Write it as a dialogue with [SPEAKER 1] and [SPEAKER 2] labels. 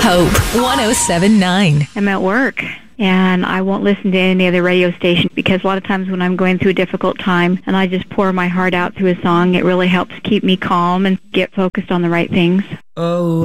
[SPEAKER 1] Hope 107.9.
[SPEAKER 2] I'm at work, and I won't listen to any other radio station because a lot of times when I'm going through a difficult time and I just pour my heart out through a song, it really helps keep me calm and get focused on the right things.
[SPEAKER 3] Oh.